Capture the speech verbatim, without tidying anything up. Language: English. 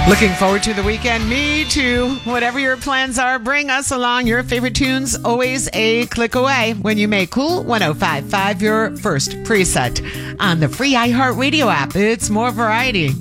Looking forward to the weekend? Me too. Whatever your plans are, bring us along. Your favorite tunes, always a click away when you make Cool one oh five point five your first preset on the free iHeartRadio app. It's more variety.